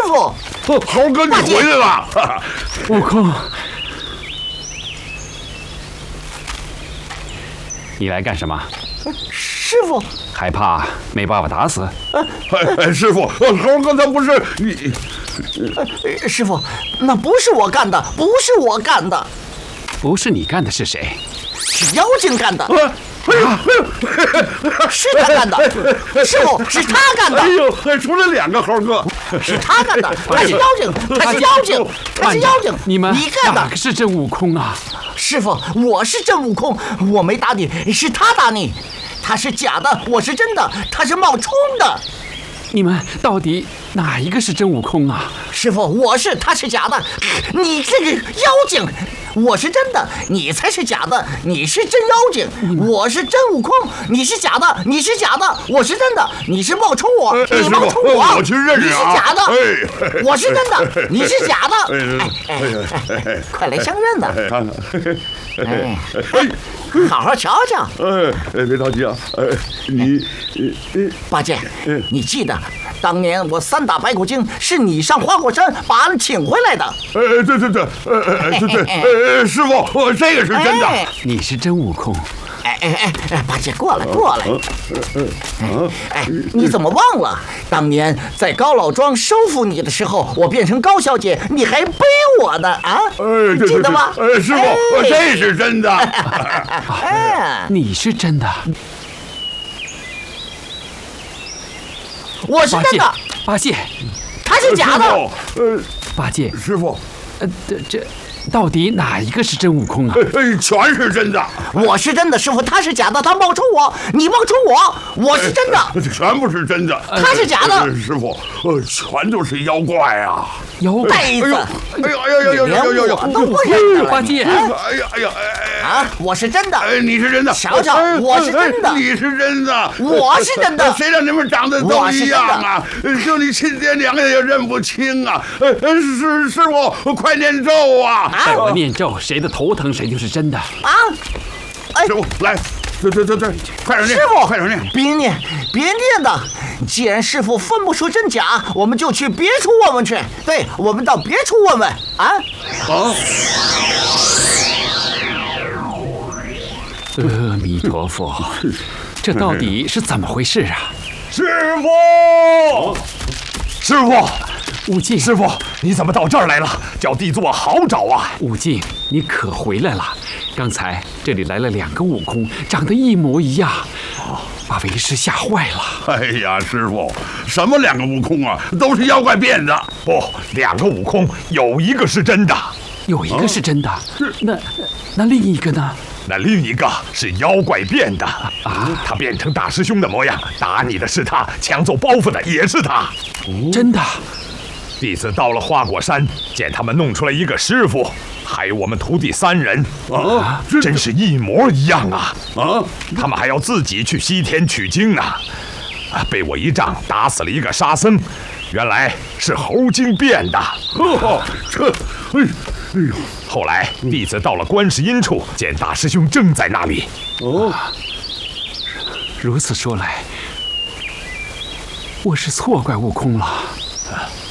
傅， 猴哥你回来了。 悟空，你来干什么？ 师傅， 害怕没把我打死？ 师傅，猴哥他不是你。 师傅，那不是我干的，不是我干的， 不是你干的是谁？ 是妖精干的。是他干的，师傅是他干的。 哎呦，出来2个猴哥， 是他干的，他是妖精，他是妖精，他是妖精。 你们干的哪个是真悟空啊？ 师傅，我是真悟空，我没打你，是他打你。他是假的，我是真的，他是冒充的。 你们到底哪一个是真悟空啊？ 师傅，我是，他是假的。你这个妖精，我是真的，你才是假的。你是真妖精，我是真悟空，你是假的，你是假的，我是真的，你是冒充我，你冒充我， 我去认识啊！ 你是假的，我是真的，你是假的。快来相认吧！好好瞧瞧。 别着急啊。你， 八戒，你记得当年我3打白骨精是你上花果山把俺请回来的。 对，师傅，这个是真的。 你是真悟空。 八戒过来。你怎么忘了当年在高老庄收服你的时候，我变成高小姐，你还背我呢啊？记得吗？ 师傅，这是真的。 你是真的。 我是真的。 八戒， 他是假的。 八戒， 师傅， 这到底哪一个是真悟空啊？ 全是真的。 我是真的，师傅，他是假的，他冒充我，你冒充我，我是真的。 全部是真的， 他是假的。 师傅，全都是妖怪啊！ 妖怪！ 呆子！ 连我都不认得了。 八戒！ 我是真的。 你是真的。 瞧瞧，我是真的。 你是真的。 我是真的。 谁让你们长得都一样啊？就你亲爹娘也认不清啊！师傅，快念咒啊！ 我念咒，谁的头疼谁就是真的。 师傅，来，对，快点念！ 师傅， 快点念！ 别念的。既然师傅分不出真假，我们就去别处问问去。对，我们到别处问问啊！ 阿弥陀佛，这到底是怎么回事啊？ 师傅， 悟净， 师傅，你怎么到这儿来了？叫地座好找啊！ 悟净，你可回来了？刚才这里来了2个悟空，长得一模一样，把为师吓坏了。 哎呀，师傅，什么2个悟空啊？都是妖怪变的。 不，2个悟空有一个是真的， 有一个是真的。那另一个呢？ 那另一个是妖怪变的啊！他变成大师兄的模样，打你的是他，抢走包袱的也是他。 真的。 弟子到了花果山，见他们弄出来一个师傅，还有我们徒弟3人，真是一模一样啊！他们还要自己去西天取经呢，被我一杖打死了一个沙僧，原来是猴精变的。后来弟子到了观世音处，见大师兄正在那里。 如此说来，我是错怪悟空了。